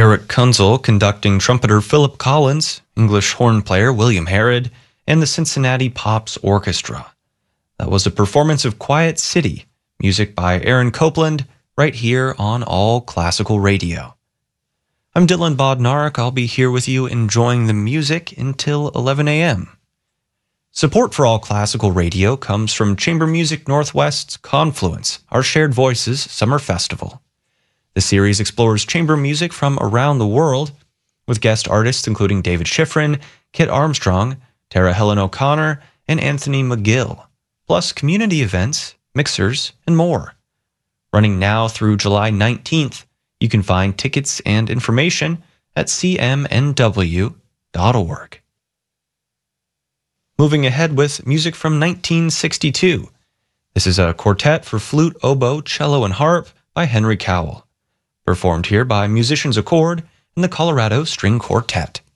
Eric Kunzel conducting trumpeter Philip Collins, English horn player William Harrod, and the Cincinnati Pops Orchestra. That was a performance of Quiet City, music by Aaron Copland, right here on All Classical Radio. I'm Dylan Bodnar. I'll be here with you enjoying the music until 11 a.m. Support for All Classical Radio comes from Chamber Music Northwest's Confluence, Our Shared Voices Summer Festival. The series explores chamber music from around the world, with guest artists including David Schifrin, Kit Armstrong, Tara Helen O'Connor, and Anthony McGill, plus community events, mixers, and more. Running now through July 19th, you can find tickets and information at cmnw.org. Moving ahead with music from 1962. This is a quartet for flute, oboe, cello, and harp by Henry Cowell, performed here by Musicians Accord and the Colorado String Quartet.